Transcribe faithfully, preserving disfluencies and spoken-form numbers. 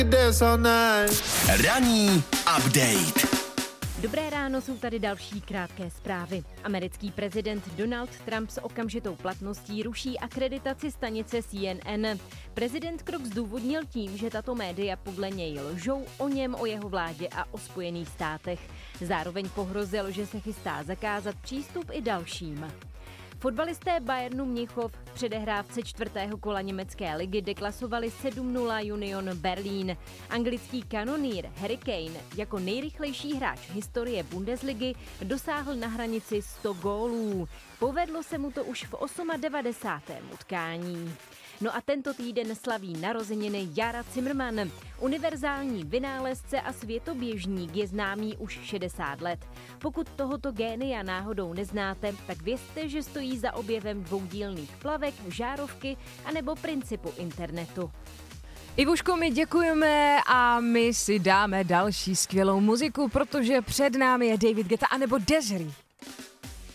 Ranní update. Dobré ráno, jsou tady další krátké zprávy. Americký prezident Donald Trump s okamžitou platností ruší akreditaci stanice C N N. Prezident krok zdůvodnil tím, že tato média podle něj lžou o něm, o jeho vládě a o Spojených státech. Zároveň pohrozil, že se chystá zakázat přístup i dalším. Fotbalisté Bayernu Mnichov v předehrávce čtvrtého kola německé ligy deklasovali sedm nula Union Berlin. Anglický kanonýr Harry Kane jako nejrychlejší hráč historie Bundesligy dosáhl na hranici sto gólů. Povedlo se mu to už v devadesátém osmém utkání. No a tento týden slaví narozeniny Jara Cimrman. Univerzální vynálezce a světoběžník je známý už šedesát let. Pokud tohoto génia náhodou neznáte, tak vězte, že stojí za objevem dvoudílných plavek, žárovky anebo principu internetu. Ivuško, my děkujeme a my si dáme další skvělou muziku, protože před námi je David Guetta anebo Desiree.